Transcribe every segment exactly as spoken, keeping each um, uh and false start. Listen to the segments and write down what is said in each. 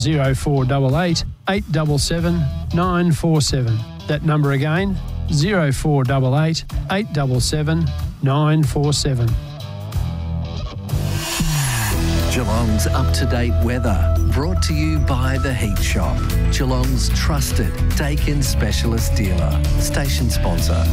zero four eight eight, eight seven seven, nine four seven. That number again, zero four eight eight, eight seven seven, nine four seven. Geelong's up-to-date weather, brought to you by The Heat Shop, Geelong's trusted Dakin specialist dealer. Station sponsor.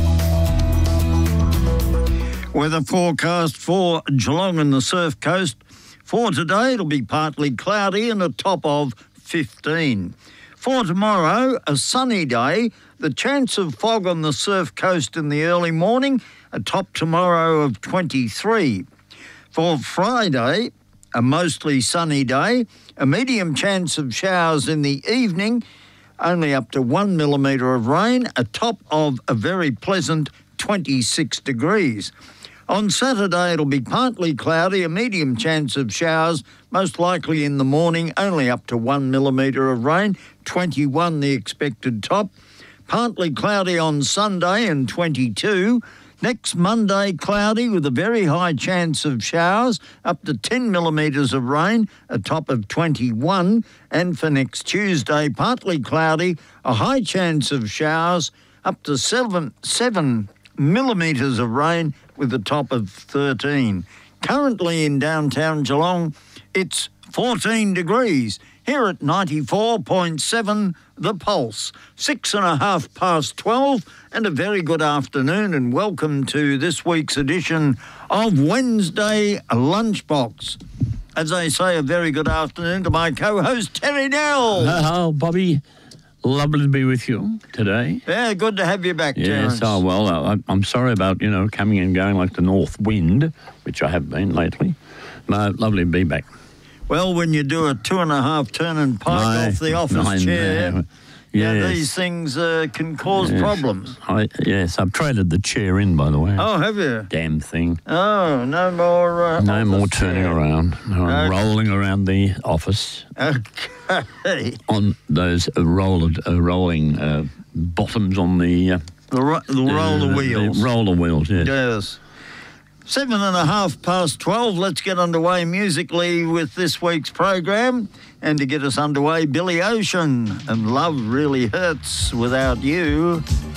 Weather forecast for Geelong and the Surf Coast. For today, it'll be partly cloudy and a top of fifteen. For tomorrow, a sunny day. The chance of fog on the Surf Coast in the early morning, a top tomorrow of twenty-three. For Friday, a mostly sunny day, a medium chance of showers in the evening, only up to one millimetre of rain, a top of a very pleasant twenty-six degrees. On Saturday, it'll be partly cloudy, a medium chance of showers, most likely in the morning, only up to one millimetre of rain, twenty-one the expected top. Partly cloudy on Sunday and twenty-two. Next Monday, cloudy with a very high chance of showers, up to ten millimetres of rain, a top of twenty-one. And for next Tuesday, partly cloudy, a high chance of showers, up to seven, seven millimetres of rain with a top of thirteen. Currently in downtown Geelong, it's fourteen degrees. Here at ninety-four point seven, The Pulse. Six and a half past twelve, and a very good afternoon, and welcome to this week's edition of Wednesday Lunchbox. As I say, a very good afternoon to my co-host, Terry Nell. Hello, Bobby. Lovely to be with you today. Yeah, good to have you back, Yes, Terence. oh, well, I, I'm sorry about, you know, coming and going like the north wind, which I have been lately. No, lovely to be back. Well, when you do a two and a half turn and pike No, off the office I chair, know. yeah, Yes. these things uh, can cause Yes. problems. I, yes, I've traded the chair in, by the way. Oh, have you? Damn thing. Oh, no more... Uh, No office more turning chair. around. I'm Okay. rolling around the office Okay. on those uh, roller, uh, rolling uh, bottoms on the... Uh, The, ro- the roller uh, wheels. The roller wheels, yes. Yes. Seven and a half past twelve. Let's get underway musically with this week's program. And to get us underway, Billy Ocean and Love Really Hurts Without You.